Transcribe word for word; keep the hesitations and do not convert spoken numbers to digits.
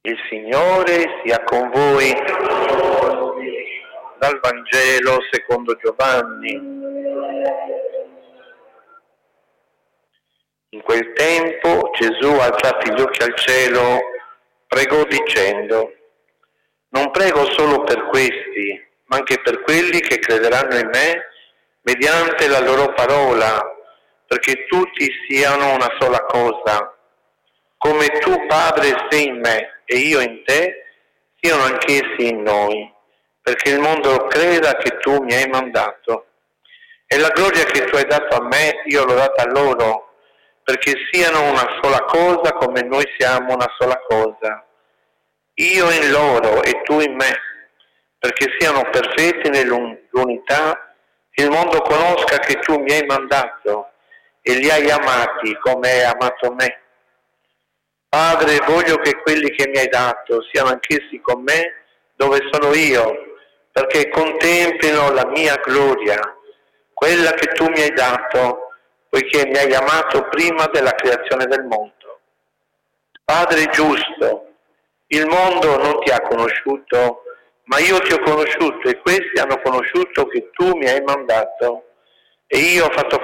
Il Signore sia con voi. Dal Vangelo secondo Giovanni. In quel tempo Gesù, alzati gli occhi al cielo, pregò dicendo: non prego solo per questi, ma anche per quelli che crederanno in me mediante la loro parola, perché tutti siano una sola cosa. Come tu, Padre, sei in me e io in te, siano anch'essi in noi, perché il mondo creda che tu mi hai mandato. E la gloria che tu hai dato a me, io l'ho data a loro, perché siano una sola cosa come noi siamo una sola cosa. Io in loro e tu in me, perché siano perfetti nell'unità, che il mondo conosca che tu mi hai mandato e li hai amati come hai amato me. Padre, voglio che quelli che mi hai dato siano anch'essi con me dove sono io, perché contemplino la mia gloria, quella che tu mi hai dato, poiché mi hai amato prima della creazione del mondo. Padre giusto, il mondo non ti ha conosciuto, ma io ti ho conosciuto e questi hanno conosciuto che tu mi hai mandato. E io ho fatto